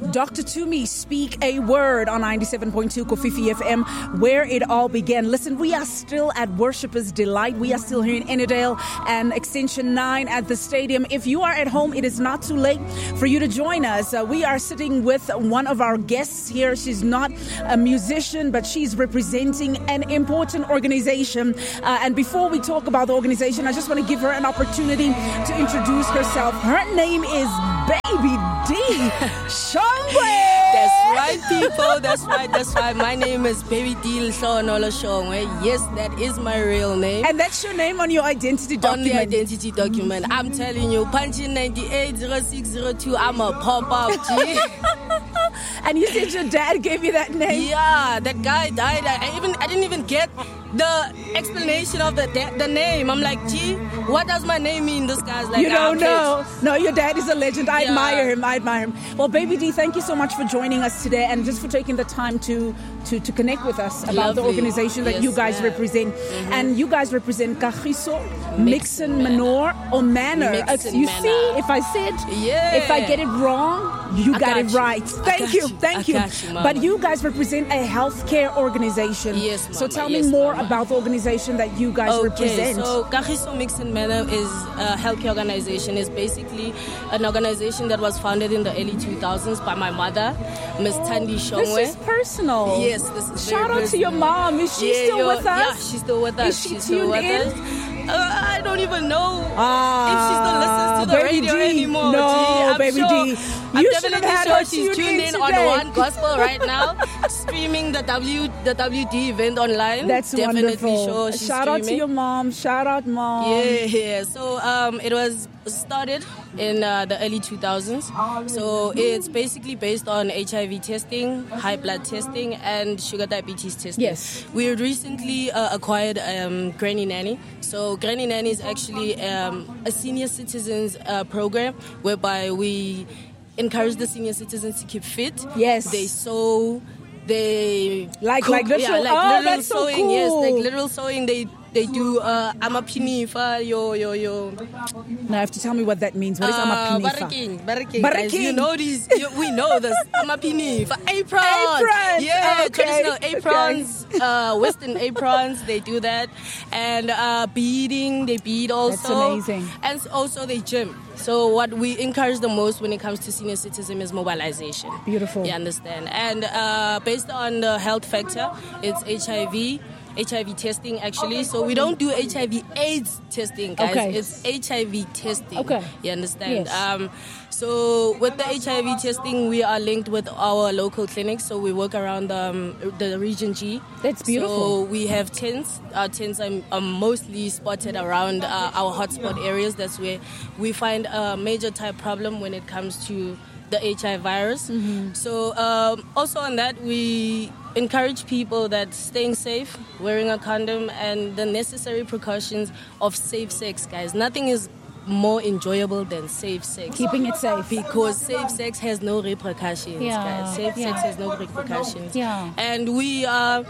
Dr. Tumi, Speak a Word on 97.2 Kofifi FM, where it all began. Listen, we are still at Worshipers Delight. We are still here in Ennerdale and Extension 9 at the stadium. If you are at home, it is not too late for you to join us. We are sitting with one of our guests here. She's not a musician, but she's representing an important organization. And before we talk about the organization, I just want to give her an opportunity to introduce herself. Her name is Baby D. Shongwe. That's right, people. That's right. My name is Baby D Lhlonolo Shongwe. Yes, that is my real name. And that's your name on your identity document. On the identity document. I'm telling you, punch in 980602. I'm a pop-up G. And you said your dad gave you that name? Yeah, that guy died. I didn't even get the explanation of the name. I'm like, gee, what does my name mean? This guy's like, you don't know. No, your dad is a legend. I admire him. Well, Baby D, thank you so much for joining us today and just for taking the time to connect with us about the organization that you guys represent. Mm-hmm. And you guys represent Kagiso, Mixen Manor, or Manor. You see, if I get it wrong, you got it right. Thank you. But you guys represent a healthcare organization. Yes, Mama. So tell me more about the organization that you guys represent. So Kagiso Mixen Manor is a healthcare organization. It's basically an organization that was founded in the early 2000s by my mother, Miss Thandi Shongwe. This is personal. Yes, this is Shout out to your mom. Is she still with us? Yeah, she's still with us. Is she tuned in? I don't even know if she still listens to the radio anymore. No, Baby D. I'm definitely sure she's tuned in on One Gospel right now, streaming the WD event online. That's definitely wonderful. Sure she's Shout out to your mom. Shout out, Mom. Yeah. So it was started in the early 2000s. So it's basically based on HIV testing, high blood testing, and sugar diabetes testing. Yes. We recently acquired Granny Nanny. So Granny Nanny is actually a senior citizens program whereby we encourage the senior citizens to keep fit. Yes. They sew, they like cook, literal, literal sewing. So cool. Yes, like literal sewing. They do amapinifa, yo. Now you have to tell me what that means. What is amapinifa? Baraking. Guys, you know these. We know this. Amapinifa. Aprons. Yeah, okay. Traditional aprons, Western aprons. They do that. And beading, they bead also. That's amazing. And also they gym. So what we encourage the most when it comes to senior citizen is mobilization. Beautiful. You understand? And based on the health factor, it's HIV testing actually. So we don't do HIV AIDS testing, guys. Okay. It's HIV testing. Okay. You understand? Yes. So with the HIV testing, we are linked with our local clinics. So we work around the region G. That's beautiful. So we have tents. Our tents are mostly spotted around our hotspot areas. That's where we find a major type problem when it comes to the HIV virus. Mm-hmm. So also on that, we encourage people that staying safe, wearing a condom, and the necessary precautions of safe sex, guys. Nothing is more enjoyable than safe sex. Keeping it safe. Because safe sex has no repercussions, guys. Safe sex has no repercussions. Yeah. And we are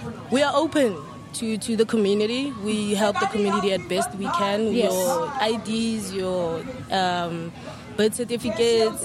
open to the community. We help the community at best we can. Yes. Your IDs, your birth certificates,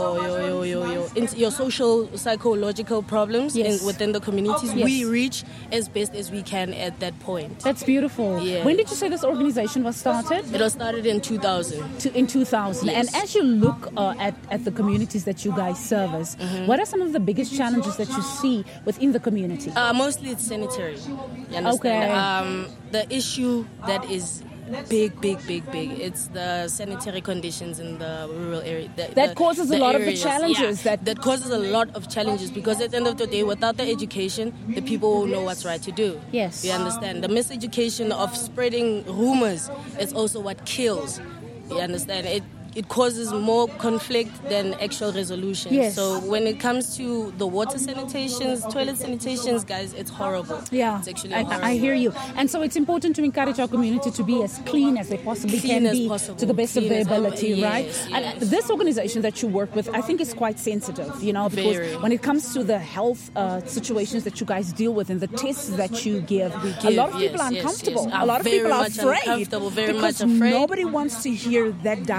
your social, psychological problems within the communities. Yes. We reach as best as we can at that point. That's beautiful. Yeah. When did you say this organization was started? It was started in 2000. In 2000. Yes. And as you look at the communities that you guys service, what are some of the biggest challenges that you see within the community? Mostly it's sanitary. You understand? Okay. The issue that is big. It's the sanitary conditions in the rural area. That causes a lot of the challenges. That causes a lot of challenges because at the end of the day, without the education, the people won't know what's right to do. Yes. You understand? The miseducation of spreading rumors is also what kills. You understand? It causes more conflict than actual resolution. Yes. So when it comes to the water sanitations, toilet sanitations, guys, it's horrible. Yeah, it's actually horrible. I hear you. And so it's important to encourage our community to be as clean as they possibly can be to the best of their ability, right? Yes. And this organization that you work with, I think is quite sensitive, because when it comes to the health situations that you guys deal with and the tests that you give, a lot of people are uncomfortable. A lot of people are afraid very because much afraid. nobody wants to hear that diagnosis.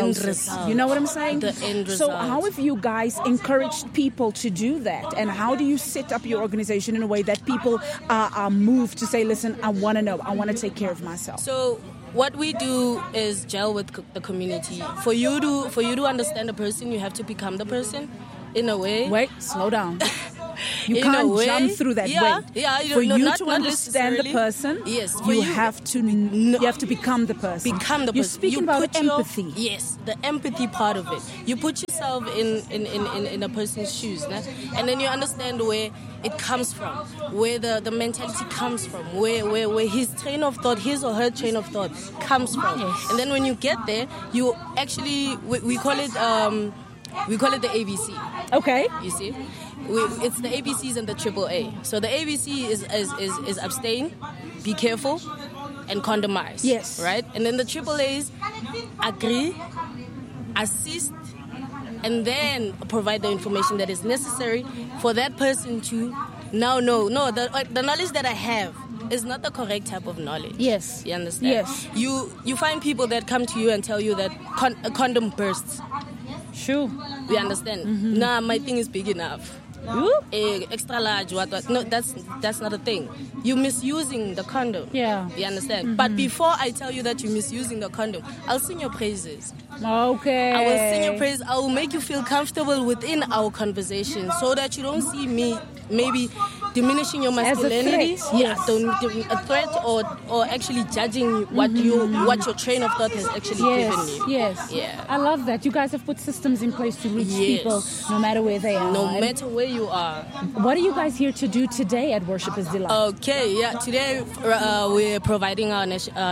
diagnosis. result. You know what I'm saying? The end So result. how have you guys encouraged people to do that? And how do you set up your organization in a way that people are moved to say, listen, I want to know. I want to take care of myself. So what we do is gel with the community. For you to understand a person, you have to become the person in a way. Wait, slow down. You In can't a way, jump through that yeah, way. yeah, For you not to understand the necessarily. person, Yes, for you you- have to become the person. Become the You're person. speaking You about put your- empathy. yes, the empathy part of it. You put yourself in a person's shoes, né? And then you understand where it comes from, where the mentality comes from, where his train of thought, his or her train of thought comes from. Yes. And then when you get there, you actually we call it the ABC. Okay. You see, it's the ABCs and the AAA. So the ABC is abstain, be careful, and condomize. Yes. Right? And then the AAA is agree, assist, and then provide the information that is necessary for that person to now know. No, the knowledge that I have is not the correct type of knowledge. Yes. You understand? Yes. You find people that come to you and tell you that a condom bursts. Sure. You understand? Mm-hmm. Nah, my thing is big enough. Ooh. Extra large, what? No, that's not a thing. You're misusing the condom. Yeah. You understand? But before I tell you that you're misusing the condom, I'll sing your praises. Okay. I will sing your praise. I will make you feel comfortable within our conversation so that you don't see me maybe diminishing your masculinity. threat, yes. A threat or actually judging what your train of thought has actually given you. Yes. Yeah. I love that. You guys have put systems in place to reach Yes. people no matter where they are. No And matter where you are. what are you guys here to do today at Worshipers Delight? Okay, yeah. Today we're providing our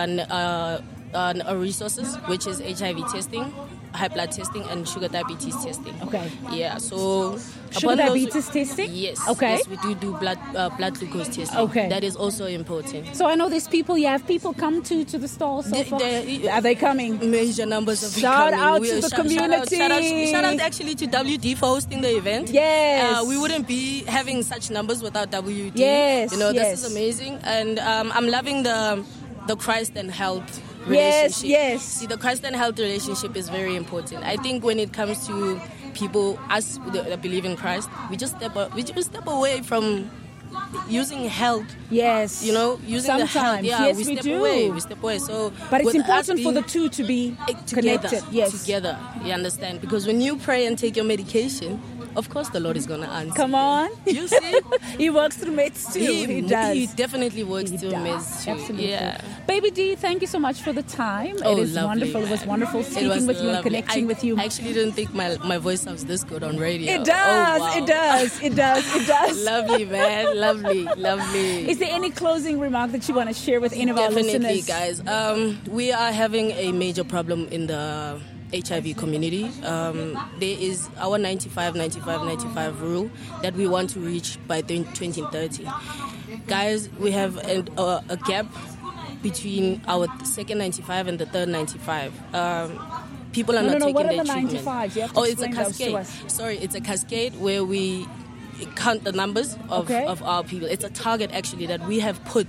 resources, which is HIV testing, high blood testing, and sugar diabetes testing. Okay. Yeah. So Sugar upon those- diabetes testing? Yes. Okay. Yes, we do blood glucose testing. Okay. That is also important. So I know there's people, you have people come to the stall so far. Are they coming? Major numbers of Shout coming. out We to are- the shout out- community. Shout out actually to WD for hosting the event. Yes. We wouldn't be having such numbers without WD. Yes, You know, yes. this is amazing. And I'm loving the Christ and health Yes, relationship. yes. See, the Christ and health relationship is very important. I think when it comes to people, us that believe in Christ, we just step away from using health. Yes. You know, using the health. Sometimes. Yeah, Yes, we we step do. away. We step away. So, But it's with us important for the being two to be together, connected. Yes. together. You understand? Because when you pray and take your medication, of course the Lord is gonna answer. Come on. You see? He works through meds too. He does. He definitely works He through does. meds too. Absolutely. Yeah. Baby D, thank you so much for the time. Oh, it is lovely, wonderful. It was man. wonderful It speaking was with you and lovely. connecting with you. I actually didn't think my voice sounds this good on radio. It does. Oh, wow. It does. It does. It does. Lovely, man. Lovely, lovely. Is there any closing remark that you want to share with any of our Definitely, listeners? guys. We are having a major problem in the HIV community. There is our 95 rule that we want to reach by 2030. Guys, we have a gap between our second 95 and the third 95. People are not taking what are their the treatment. 95s? You have to Oh, it's a explain those to cascade. us. Sorry, it's a cascade where we count the numbers of Okay. our people. It's a target actually that we have put